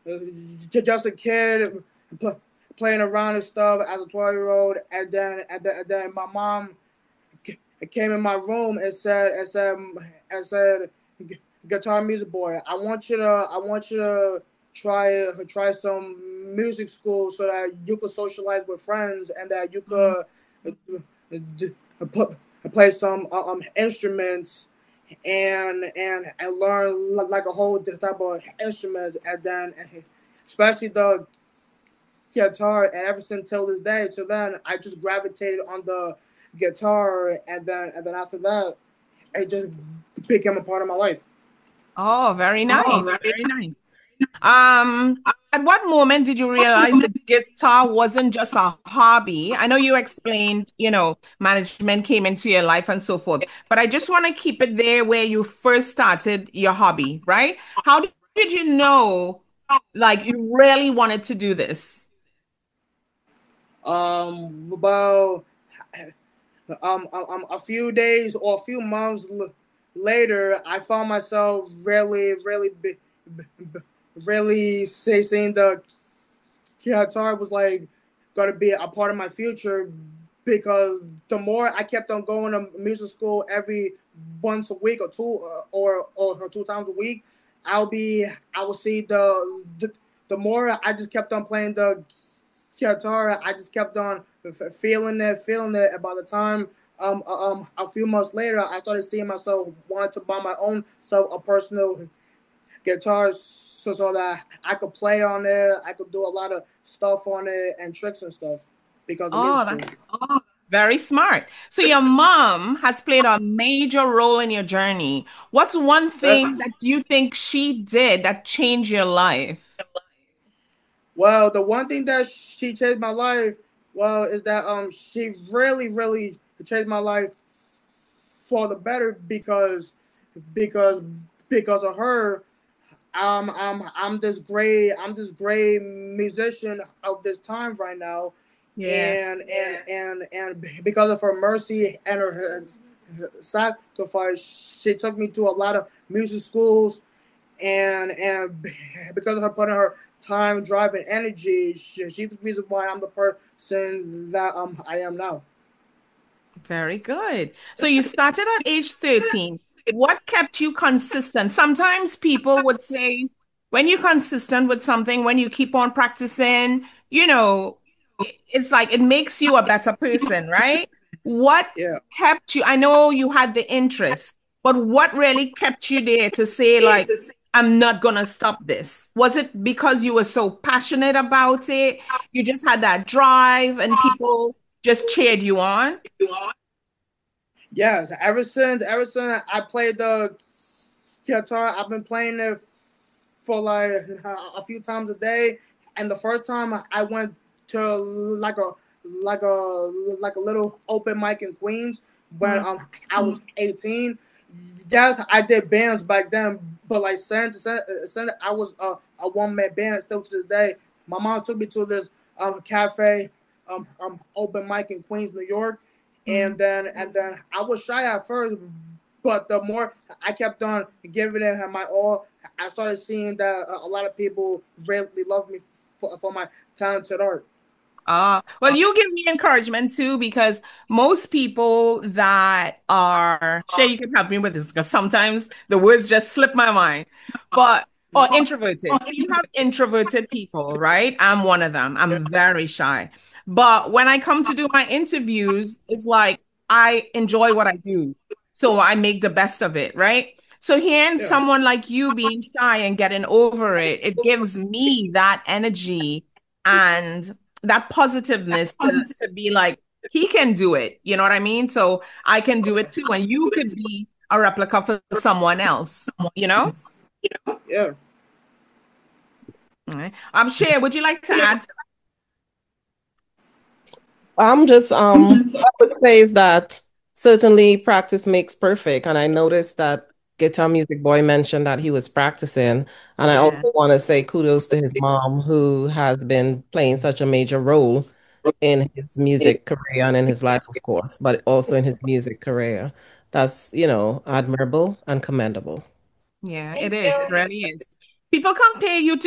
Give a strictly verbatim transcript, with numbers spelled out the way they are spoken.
just a kid playing around and stuff as a twelve year old, and then and then, and then my mom came in my room and said and said and said, Guitar Music Boy, I want you to I want you to try try some music school so that you could socialize with friends and that you Mhm. could uh, play some uh, um instruments and and and learn like a whole type of instruments, and then especially the guitar. And ever since till this day, till then, I just gravitated on the guitar, and then and then after that, it just became a part of my life. Oh, very nice. Very nice. Um, at what moment did you realize that guitar wasn't just a hobby? I know you explained, you know, management came into your life and so forth, but I just want to keep it there where you first started your hobby, right? How did you know, like, you really wanted to do this? Um, about um, um um, a few days or a few months l- later, I found myself really, really, bi- b- b- really say, saying the guitar was like going to be a part of my future, because the more I kept on going to music school every once a week or two uh, or, or two times a week, I'll be I will see the, the the more I just kept on playing the guitar, I just kept on feeling it, feeling it. And by the time um um a few months later, I started seeing myself wanting to buy my own self a personal guitars, so, so that I could play on there. I could do a lot of stuff on it and tricks and stuff because of music Oh, school. that's very smart. So your mom has played a major role in your journey. What's one thing That's, that you think she did that changed your life? well, the one thing that she changed my life, well, is that um she really, really changed my life for the better, because because because of her. Um, I'm I'm this great I'm this great musician of this time right now, Yeah. and and and and because of her mercy and her, her sacrifice, she took me to a lot of music schools, and and because of her putting her time, drive, and energy, she, she's the reason why I'm the person that um I am now. Very good. So you started at age thirteen. What kept you consistent? Sometimes people would say, when you're consistent with something, when you keep on practicing, you know, i- it's like it makes you a better person, right? What Yeah. kept you? I know you had the interest, but what really kept you there to say, like, I'm not gonna stop this? Was it because you were so passionate about it? You just had that drive and people just cheered you on? Yes. Ever since ever since I played the guitar, I've been playing it for like a few times a day. And the first time I went to like a like a like a little open mic in Queens when Mm. um I was eighteen. Yes, I did bands back then, but like since since, since I was a, a one man band still to this day. My mom took me to this um cafe um um open mic in Queens, New York, and Mm. then and then I was shy at first, but the more I kept on giving it my all, I started seeing that a lot of people really love me for, for my talented art. Uh, well, you give me encouragement too, because most people that are, Shay, you can help me with this because sometimes the words just slip my mind, but, or introverted. So you have introverted people, right? I'm one of them. Yeah, I'm very shy. But when I come to do my interviews, it's like I enjoy what I do. So I make the best of it, right? So hearing yeah, someone like you being shy and getting over it, it gives me that energy and that positiveness to, to be like, he can do it. You know what I mean? So I can do it too. And you could be a replica for someone else, you know? yeah. All right. Um, Shea, would you like to add to I'm just um what I would say is that certainly practice makes perfect. And I noticed that Guitar Music Boy mentioned that he was practicing. And I that? also want to say kudos to his mom, who has been playing such a major role in his music career and in his life, of course, but also in his music career. That's, you know, admirable and commendable. Yeah, yeah, it is. It really is. People compare you to